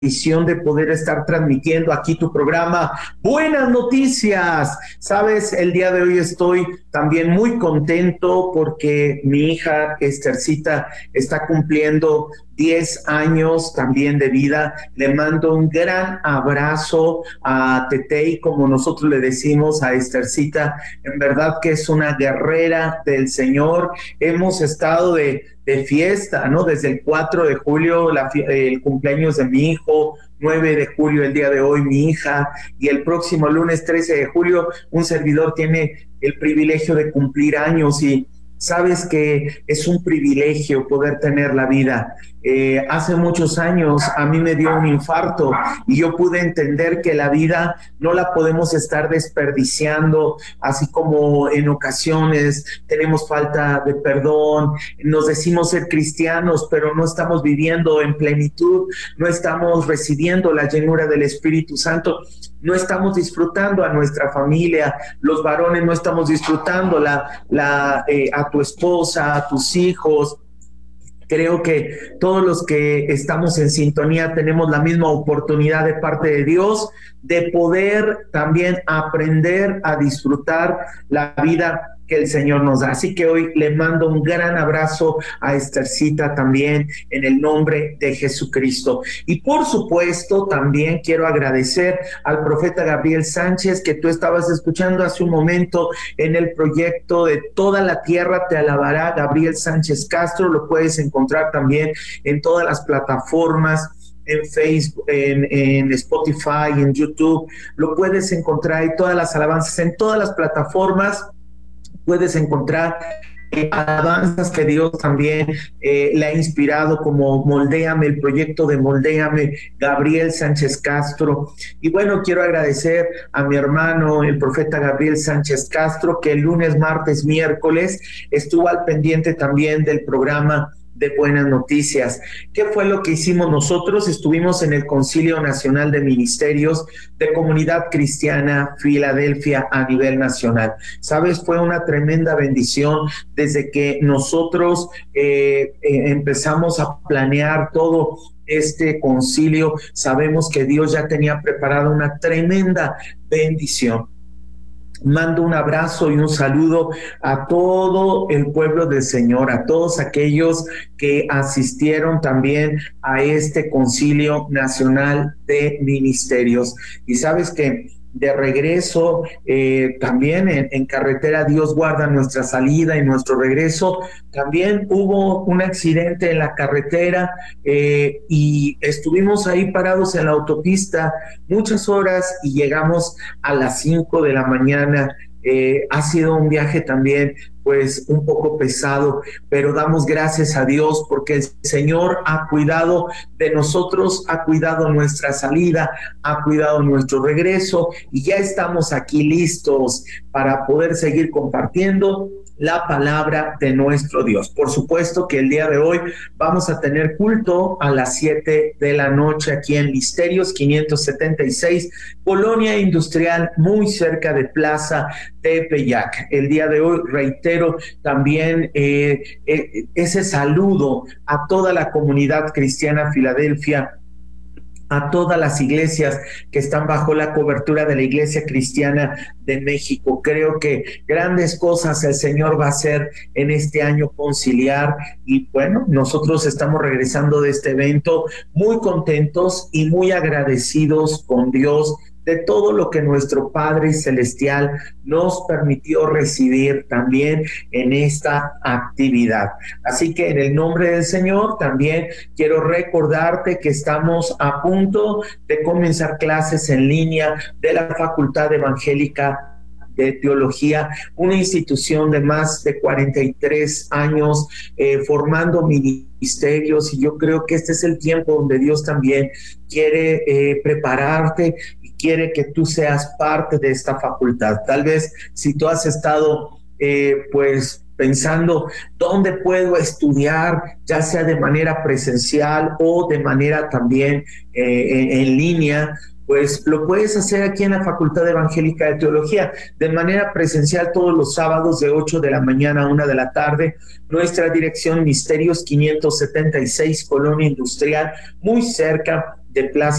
bendición de poder estar transmitiendo aquí tu programa Buenas Noticias. Sabes, el día de hoy estoy también muy contento porque mi hija Estercita está cumpliendo 10 años también de vida. Le mando un gran abrazo a Tetei, como nosotros le decimos a Estercita. En verdad que es una guerrera del Señor. Hemos estado de fiesta, ¿no? Desde el 4 de julio, el cumpleaños de mi hijo, 9 de julio, el día de hoy, mi hija, y el próximo lunes 13 de julio, un servidor tiene el privilegio de cumplir años y sabes que es un privilegio poder tener la vida. Hace muchos años a mí me dio un infarto y yo pude entender que la vida no la podemos estar desperdiciando, así como en ocasiones tenemos falta de perdón, nos decimos ser cristianos, pero no estamos viviendo en plenitud, no estamos recibiendo la llenura del Espíritu Santo, no estamos disfrutando a nuestra familia, los varones no estamos disfrutando a tu esposa, a tus hijos. Creo que todos los que estamos en sintonía tenemos la misma oportunidad de parte de Dios de poder también aprender a disfrutar la vida que el Señor nos da. Así que hoy le mando un gran abrazo a Estercita también en el nombre de Jesucristo. Y por supuesto también quiero agradecer al profeta Gabriel Sánchez, que tú estabas escuchando hace un momento en el proyecto de Toda la Tierra Te Alabará, Gabriel Sánchez Castro. Lo puedes encontrar también en todas las plataformas, en Facebook, en Spotify, en YouTube. Lo puedes encontrar y todas las alabanzas en todas las plataformas. Puedes encontrar alabanzas que Dios también le ha inspirado, como Moldéame, el proyecto de Moldéame, Gabriel Sánchez Castro. Y bueno, quiero agradecer a mi hermano, el profeta Gabriel Sánchez Castro, que el lunes, martes, miércoles estuvo al pendiente también del programa de Buenas Noticias. ¿Qué fue lo que hicimos nosotros? Estuvimos en el Concilio Nacional de Ministerios de Comunidad Cristiana Filadelfia a nivel nacional. ¿Sabes? Fue una tremenda bendición desde que nosotros empezamos a planear todo este concilio. Sabemos que Dios ya tenía preparada una tremenda bendición. Mando un abrazo y un saludo a todo el pueblo del Señor, a todos aquellos que asistieron también a este Concilio Nacional de Ministerios. Y sabes que de regreso, también en carretera, Dios guarda nuestra salida y nuestro regreso. También hubo un accidente en la carretera y estuvimos ahí parados en la autopista muchas horas y llegamos a las 5 de la mañana. Ha sido un viaje también pues un poco pesado, pero damos gracias a Dios porque el Señor ha cuidado de nosotros, ha cuidado nuestra salida, ha cuidado nuestro regreso y ya estamos aquí listos para poder seguir compartiendo la palabra de nuestro Dios. Por supuesto que el día de hoy vamos a tener culto a las 7 de la noche aquí en Misterios 576, Colonia Industrial, muy cerca de Plaza Tepeyac. El día de hoy reitero también ese saludo a toda la comunidad cristiana Filadelfia, a todas las iglesias que están bajo la cobertura de la Iglesia Cristiana de México. Creo que grandes cosas el Señor va a hacer en este año conciliar y bueno, nosotros estamos regresando de este evento muy contentos y muy agradecidos con Dios de todo lo que nuestro Padre Celestial nos permitió recibir también en esta actividad. Así que en el nombre del Señor también quiero recordarte que estamos a punto de comenzar clases en línea de la Facultad Evangélica de Teología, una institución de más de 43 años formando ministerios, y yo creo que este es el tiempo donde Dios también quiere prepararte y quiere que tú seas parte de esta facultad. Tal vez si tú has estado pues pensando dónde puedo estudiar, ya sea de manera presencial o de manera también en línea, pues lo puedes hacer aquí en la Facultad Evangélica de Teología, de manera presencial todos los sábados de 8 de la mañana a 1 de la tarde. Nuestra dirección, Misterios 576, Colonia Industrial, muy cerca de Plaza